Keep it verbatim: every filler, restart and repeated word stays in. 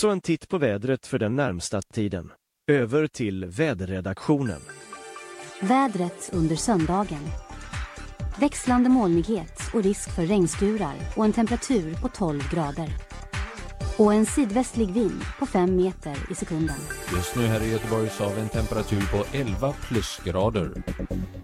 så en titt på vädret för den närmsta tiden. Över till väderredaktionen. Vädret under söndagen. Växlande molnighet och risk för regnskurar och en temperatur på tolv grader. Och en sydvästlig vind på fem meter i sekunden. Just nu här i Göteborg så har vi en temperatur på elva plusgrader.